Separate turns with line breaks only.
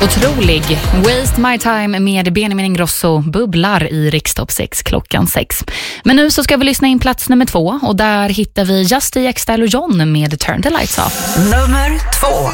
Otrolig. Waste My Time med Benjamin Ingrosso bubblar i Rikstopp 6 klockan 6. Men nu så ska vi lyssna in plats nummer 2 och där hittar vi Justy X-Style och John med Turn the Lights Off.
Nummer 2.